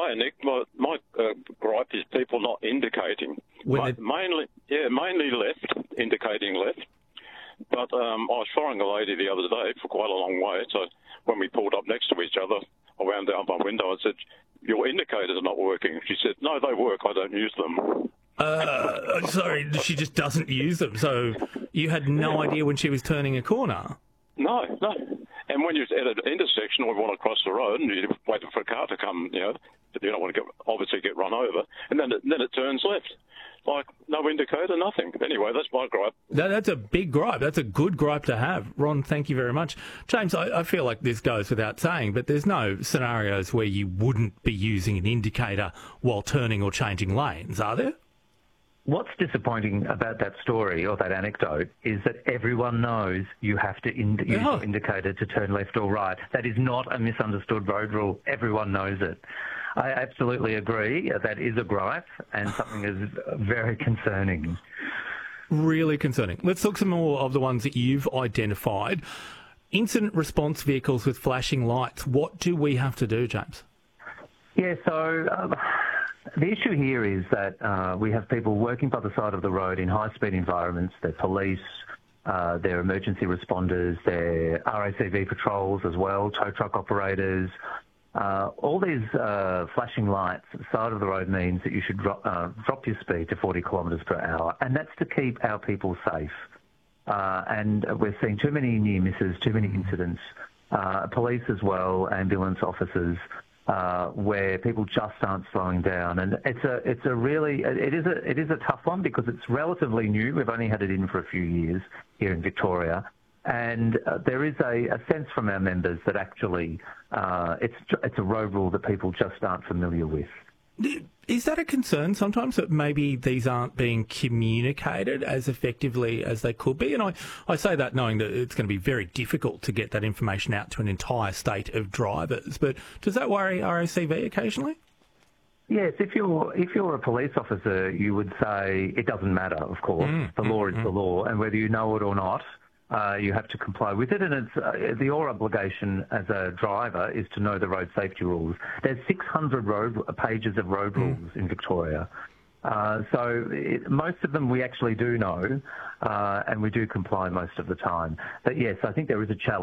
Hi, Nick. My gripe is people not indicating. Mainly left, indicating left. But I was following a lady the other day for quite a long way, so when we pulled up next to each other, I wound down my window and said, "Your indicators are not working." She said, "No, they work. I don't use them." Sorry, she just doesn't use them. So you had no idea when she was turning a corner? No. And when you're at an intersection or you want to cross the road and you're waiting for a car to come, you don't want to obviously get run over, and then it turns left. Like, no indicator, nothing. Anyway, that's my gripe. That's a big gripe. That's a good gripe to have. Ron, thank you very much. James, I feel like this goes without saying, but there's no scenarios where you wouldn't be using an indicator while turning or changing lanes, are there? What's disappointing about that story or that anecdote is that everyone knows you have to use your indicator to turn left or right. That is not a misunderstood road rule. Everyone knows it. I absolutely agree. That is a gripe and something that is very concerning. Really concerning. Let's look some more of the ones that you've identified. Incident response vehicles with flashing lights. What do we have to do, James? Yeah, so the issue here is that we have people working by the side of the road in high-speed environments. They're police, they're emergency responders, they're RACV patrols as well, tow truck operators. All these flashing lights at the side of the road means that you should drop your speed to 40 kilometres per hour, and that's to keep our people safe. And we're seeing too many near misses, too many incidents, police as well, ambulance officers, where people just aren't slowing down, and it is a tough one because it's relatively new. We've only had it in for a few years here in Victoria, and there is a sense from our members that actually it's a road rule that people just aren't familiar with. Is that a concern sometimes, that maybe these aren't being communicated as effectively as they could be? And I say that knowing that it's going to be very difficult to get that information out to an entire state of drivers. But does that worry RACV occasionally? Yes, if you're a police officer, you would say it doesn't matter, of course. The law is the law, and whether you know it or not, you have to comply with it, and it's your obligation as a driver is to know the road safety rules. There's 600 pages of road rules in Victoria, so most of them we actually do know, and we do comply most of the time. But yes, I think there is a challenge.